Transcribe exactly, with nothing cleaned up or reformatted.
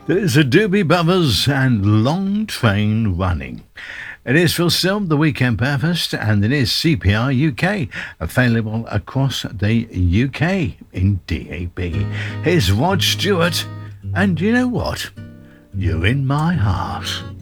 There's the Doobie Brothers and Long Train Running. It is Phil Silm, the Weekend Breakfast, and it is C P R U K, available across the U K in D A B. Here's Rod Stewart, and you know what? You're in my heart.